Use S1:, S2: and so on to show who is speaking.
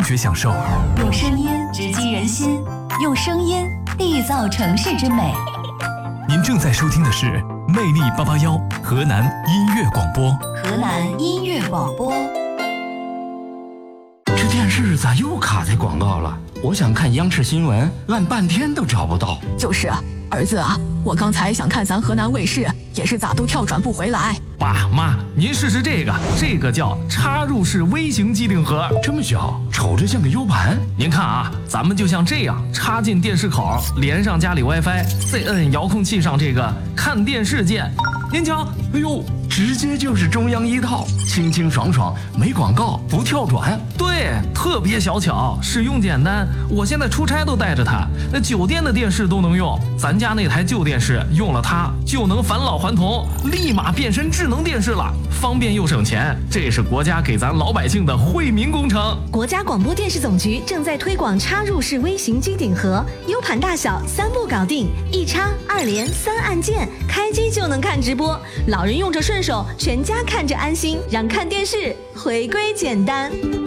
S1: 觉享受，
S2: 用声音直击人心，用声音缔造城市之美。
S1: 您正在收听的是魅力881河南音乐广播。
S2: 河南音乐广播。
S3: 这电视咋又卡在广告了？我想看央视新闻，按半天都找不到。
S4: 就是啊，儿子啊，我刚才想看咱河南卫视，也是咋都跳转不回来。
S5: 爸妈，您试试这个叫插入式微型机顶盒，
S3: 这么小，瞅着像个 U 盘。
S5: 您看啊，咱们就像这样插进电视口，连上家里 WiFi， 再摁遥控器上这个看电视键。您瞧，
S3: 哎呦，直接就是中央一套，清清爽爽，没广告，不跳转。
S5: 对，特别小巧，使用简单。我现在出差都带着它，那酒店的电视都能用。咱家那台旧电视用了它就能返老还童，立马变身智能电视了，方便又省钱。这是国家给咱老百姓的惠民工程。
S6: 国家广播电视总局正在推广插入式微型机顶盒，U 盘大小3步搞定，一插2连3按键，开机就能看直播。老人用着顺手，全家看着安心，让看电视回归简单。